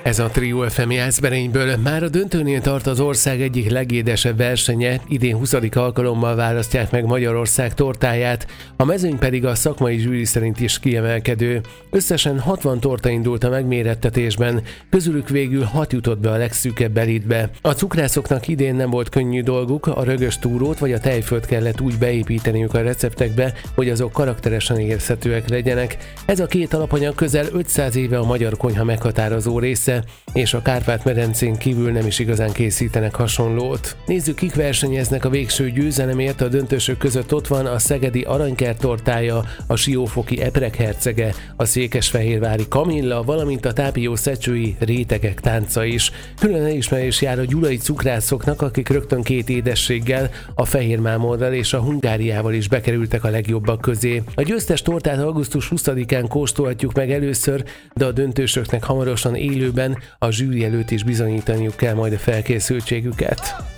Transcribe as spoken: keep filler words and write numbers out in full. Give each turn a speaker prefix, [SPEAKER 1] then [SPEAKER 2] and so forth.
[SPEAKER 1] Ez a Trio ef em Jászberényből. Már a döntőnél tart az ország egyik legédesebb versenye, idén huszadik alkalommal választják meg Magyarország tortáját, a mezőny pedig a szakmai zsűri szerint is kiemelkedő. Összesen hatvan torta indult a megmérettetésben, közülük végül hat jutott be a legszűkebb elitbe. A cukrászoknak idén nem volt könnyű dolguk, a rögös túrót vagy a tejfölt kellett úgy beépíteniük a receptekbe, hogy azok karakteresen érezhetőek legyenek. Ez a két alapanyag közel ötszáz éve a magyar konyha meghatározó része, és a Kárpát-medencén kívül nem is igazán készítenek hasonlót. Nézzük, kik versenyeznek a végső győzelemért. A döntősök között ott van a szegedi Aranykert tortája, a siófoki Eprek hercege, a székesfehérvári Kamilla, valamint a tápió-szecsői Rétegek tánca is. Külön elismerés jár a gyulai cukrászoknak, akik rögtön két édességgel, a fehérmámorral és a hungáriával is bekerültek a legjobbak közé. A győztes tortát augusztus huszadikán kóstolhatjuk meg először, de a döntősöknek hamarosan élőben a zsűri előtt is bizonyítaniuk kell majd a felkészültségüket.